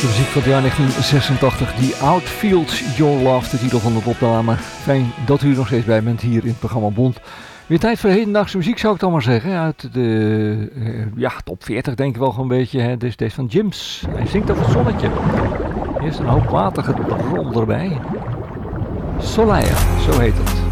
De muziek van het jaar 1986, The Outfields Your Love, de titel van de opname. Fijn dat u er nog steeds bij bent hier in het programma Bond. Weer tijd voor hedendaagse muziek, zou ik dan maar zeggen. Uit de top 40 denk ik wel een beetje. Hè. Dit is deze van Jims. Hij zingt over het zonnetje. Eerst een hoop watergebron erbij. Soleil, zo heet het.